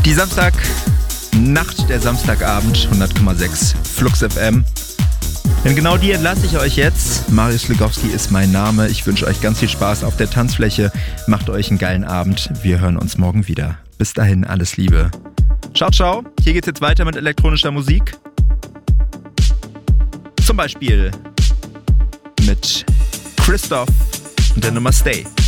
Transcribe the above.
Die Samstagnacht, der Samstagabend, 100,6 Flux FM. Denn genau die entlasse ich euch jetzt. Marius Legowski ist mein Name. Ich wünsche euch ganz viel Spaß auf der Tanzfläche. Macht euch einen geilen Abend. Wir hören uns morgen wieder. Bis dahin, alles Liebe. Ciao, ciao. Hier geht's jetzt weiter mit elektronischer Musik. Zum Beispiel mit Christoph und der Nummer Stay.